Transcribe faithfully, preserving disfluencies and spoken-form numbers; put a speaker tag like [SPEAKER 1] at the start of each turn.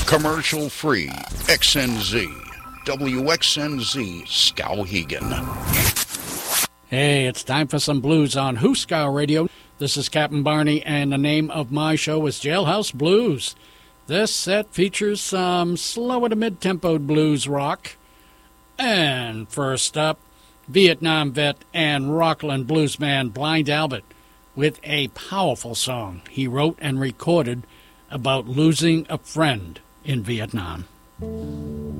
[SPEAKER 1] Commercial free. X N Z. W X N Z Skowhegan.
[SPEAKER 2] Hey, it's time for some blues on Huskow Radio. This is Captain Barney, and the name of my show is Jailhouse Blues. This set features some slower to mid-tempoed blues rock. And first up, Vietnam vet and Rockland bluesman Blind Albert with a powerful song he wrote and recorded about losing a friend in Vietnam.